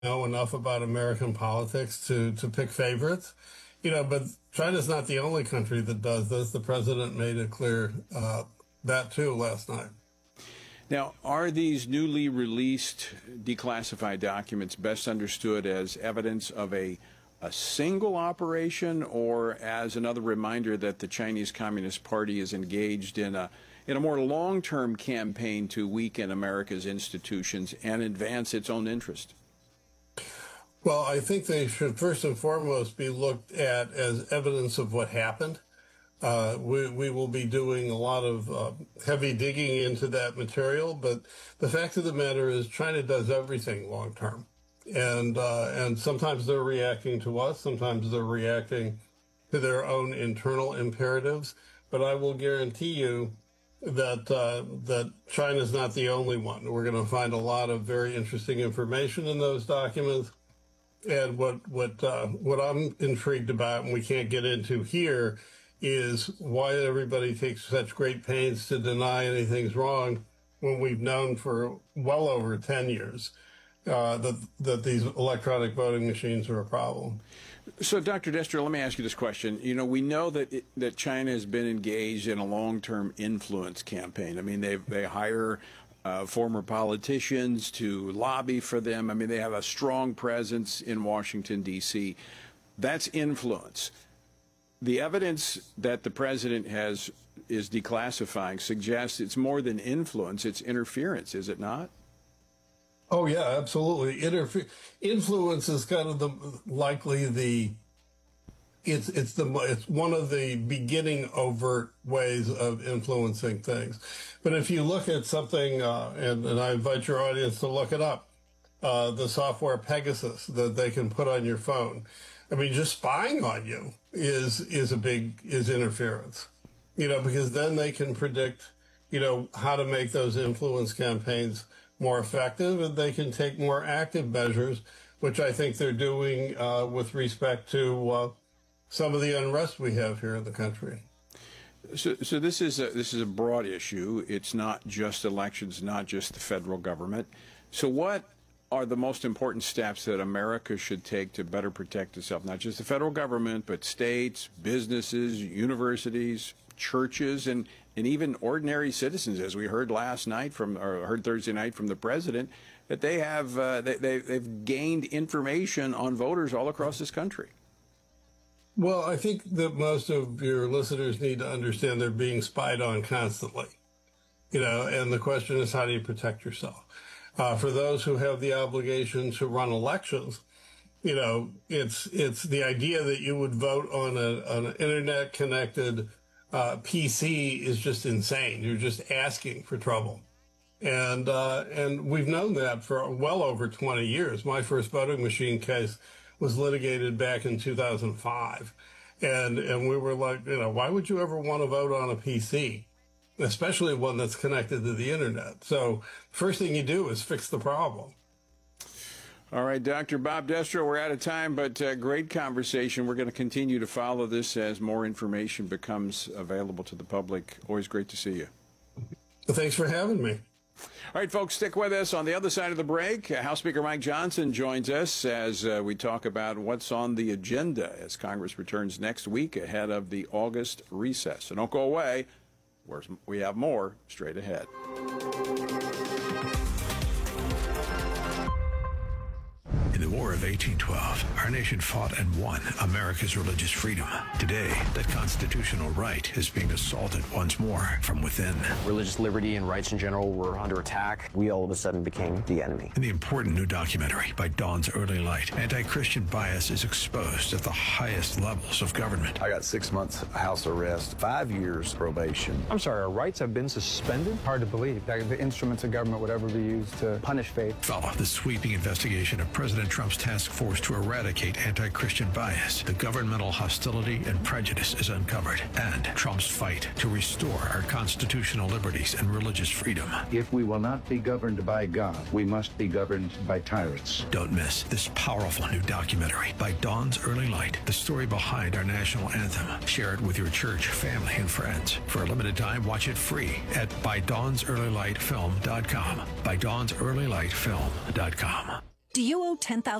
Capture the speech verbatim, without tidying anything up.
know enough about American politics to, to pick favorites, you know, but China's not the only country that does this. The president made it clear uh, that too last night. Now, are these newly released declassified documents best understood as evidence of a, a single operation, or as another reminder that the Chinese Communist Party is engaged in a in a more long-term campaign to weaken America's institutions and advance its own interest? Well, I think they should first and foremost be looked at as evidence of what happened. Uh, we, we will be doing a lot of uh, heavy digging into that material, but the fact of the matter is China does everything long term. And, uh, and sometimes they're reacting to us, sometimes they're reacting to their own internal imperatives. But I will guarantee you that, uh, that China's not the only one. We're going to find a lot of very interesting information in those documents. And what, what, uh, what I'm intrigued about, and we can't get into here, is why everybody takes such great pains to deny anything's wrong when we've known for well over ten years uh, that, that these electronic voting machines are a problem. So, Doctor Destro, let me ask you this question. You know, we know that it, that China has been engaged in a long-term influence campaign. I mean, they they hire uh, former politicians to lobby for them. I mean, they have a strong presence in Washington, D C That's influence. The evidence that the president has is declassifying suggests it's more than influence, it's interference, is it not? Oh, yeah, absolutely. Interfe- influence is kind of the likely the it's it's the it's one of the beginning overt ways of influencing things. But if you look at something, uh, and, and I invite your audience to look it up, uh, the software Pegasus that they can put on your phone. I mean, just spying on you is is a big is interference, you know, because then they can predict, you know, how to make those influence campaigns more effective, and they can take more active measures, which I think they're doing uh, with respect to uh, some of the unrest we have here in the country. So, so this is a, this is a broad issue. It's not just elections, not just the federal government. So what are the most important steps that America should take to better protect itself, not just the federal government, but states, businesses, universities, churches, and, and even ordinary citizens, as we heard last night from, or heard Thursday night from the president, that they have, uh, they, they, they've gained information on voters all across this country? Well, I think that most of your listeners need to understand they're being spied on constantly, you know, and the question is, how do you protect yourself? Uh, for those who have the obligation to run elections, you know, it's it's the idea that you would vote on, a, on an internet-connected uh, P C is just insane. You're just asking for trouble. And uh, and we've known that for well over twenty years. My first voting machine case was litigated back in two thousand five. And, and we were like, you know, why would you ever want to vote on a P C? Especially one that's connected to the internet. So first thing you do is fix the problem. All right, Doctor Bob Destro, we're out of time, but uh, great conversation. We're going to continue to follow this as more information becomes available to the public. Always great to see you. Thanks for having me. All right, folks, stick with us. On the other side of the break, uh, House Speaker Mike Johnson joins us as uh, we talk about what's on the agenda as Congress returns next week ahead of the August recess. So don't go away. We have more straight ahead. In the War of eighteen twelve, our nation fought and won America's religious freedom. Today, that constitutional right is being assaulted once more from within. Religious liberty and rights in general were under attack. We all of a sudden became the enemy. In the important new documentary, By Dawn's Early Light, anti-Christian bias is exposed at the highest levels of government. I got six months house arrest, five years probation. I'm sorry, our rights have been suspended? Hard to believe that the instruments of government would ever be used to punish faith. Follow the sweeping investigation of President Trump's task force to eradicate anti-Christian bias. The governmental hostility and prejudice is uncovered, and Trump's fight to restore our constitutional liberties and religious freedom. If we will not be governed by God, we must be governed by tyrants. Don't miss this powerful new documentary, By Dawn's Early Light, the story behind our national anthem. Share it with your church, family, and friends. For a limited time, watch it free at by dawns early light film dot com. by dawns early light film dot com. Do you owe ten thousand